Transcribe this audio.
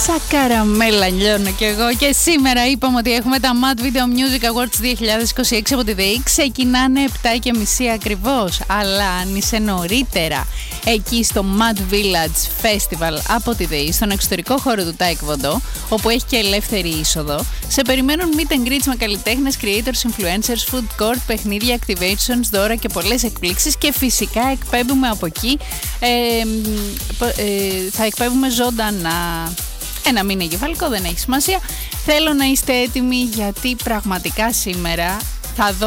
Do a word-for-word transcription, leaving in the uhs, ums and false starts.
Σαν καραμέλα λιώνω κι εγώ. Και σήμερα είπαμε ότι έχουμε τα Mad Video Music Awards δύο χιλιάδες είκοσι έξι από τη ΔΕΗ. Ξεκινάνε επτά και μισή ακριβώς. Αλλά αν είσαι νωρίτερα εκεί στο Mad Village Festival από τη ΔΕΗ, στον εξωτερικό χώρο του Taekwondo, όπου έχει και ελεύθερη είσοδο, σε περιμένουν meet and greets με καλλιτέχνες, creators, influencers, food court, παιχνίδια, activations, δώρα και πολλές εκπλήξεις. Και φυσικά εκπέμπουμε από εκεί, ε, ε, θα εκπέμπουμε ζωντανά. Ένα μήνα εγκεφαλικό, δεν έχει σημασία. Θέλω να είστε έτοιμοι, γιατί πραγματικά σήμερα θα δω